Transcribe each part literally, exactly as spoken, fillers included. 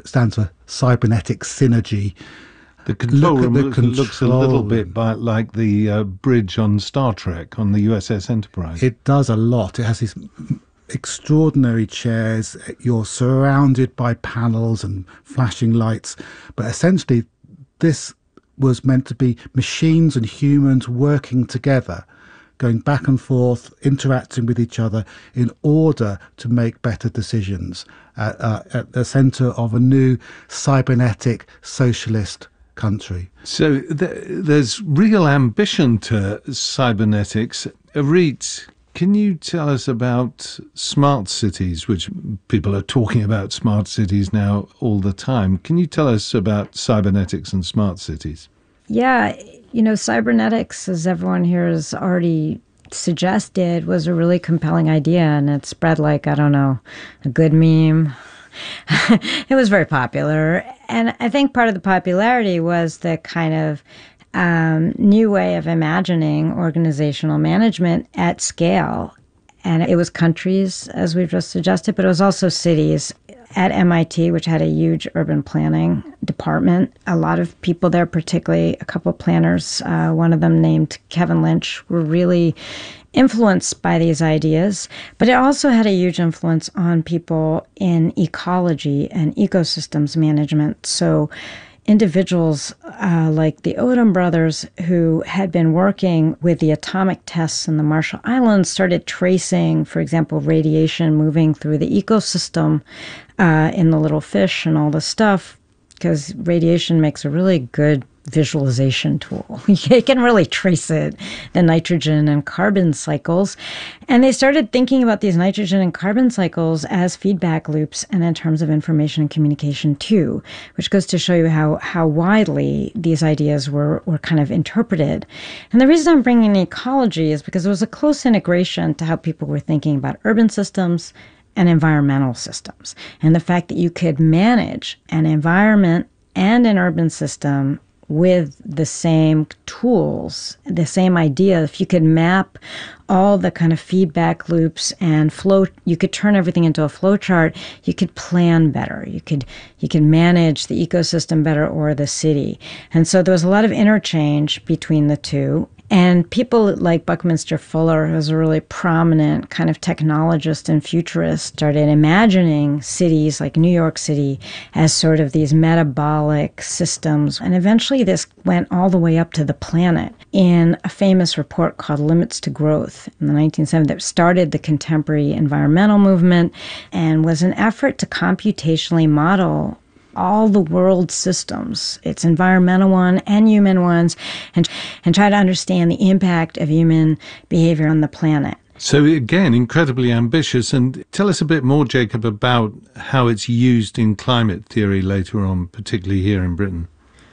stands for cybernetic synergy. The control Look at room the looks, looks a little control bit room. by, like the uh, bridge on Star Trek, on the U S S Enterprise. It does a lot. It has these extraordinary chairs. You're surrounded by panels and flashing lights. But essentially, this was meant to be machines and humans working together, going back and forth, interacting with each other in order to make better decisions uh, uh, at the centre of a new cybernetic socialist country. So th- there's real ambition to cybernetics. Arit, can you tell us about smart cities, which people are talking about smart cities now all the time? Can you tell us about cybernetics and smart cities? Yeah, you know, cybernetics, as everyone here has already suggested, was a really compelling idea, and it spread like, I don't know, a good meme. It was very popular. And I think part of the popularity was the kind of um, new way of imagining organizational management at scale. And it was countries, as we've just suggested, but it was also cities. At M I T, which had a huge urban planning department, a lot of people there, particularly a couple of planners, uh, one of them named Kevin Lynch, were really influenced by these ideas. But it also had a huge influence on people in ecology and ecosystems management. So individuals uh, like the Odum brothers, who had been working with the atomic tests in the Marshall Islands, started tracing, for example, radiation moving through the ecosystem uh, in the little fish and all this stuff, because radiation makes a really good visualization tool. You can really trace it, the nitrogen and carbon cycles. And they started thinking about these nitrogen and carbon cycles as feedback loops and in terms of information and communication too, which goes to show you how, how widely these ideas were, were kind of interpreted. And the reason I'm bringing in ecology is because it was a close integration to how people were thinking about urban systems and environmental systems. And the fact that you could manage an environment and an urban system with the same tools, the same idea. If you could map all the kind of feedback loops and flow, you could turn everything into a flow chart. You could plan better. You could you could manage the ecosystem better, or the city. And so there was a lot of interchange between the two. And people like Buckminster Fuller, who's a really prominent kind of technologist and futurist, started imagining cities like New York City as sort of these metabolic systems. And eventually this went all the way up to the planet in a famous report called Limits to Growth in the nineteen seventies that started the contemporary environmental movement and was an effort to computationally model all the world systems, its environmental one and human ones, and and try to understand the impact of human behavior on the planet. So again, incredibly ambitious. And tell us a bit more, Jacob, about how it's used in climate theory later on, particularly here in Britain.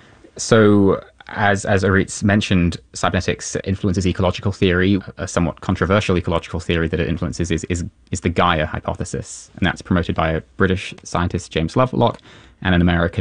So as as Arit's mentioned, cybernetics influences ecological theory. A somewhat controversial ecological theory that it influences is, is, is the Gaia hypothesis. And that's promoted by a British scientist, James Lovelock, and an American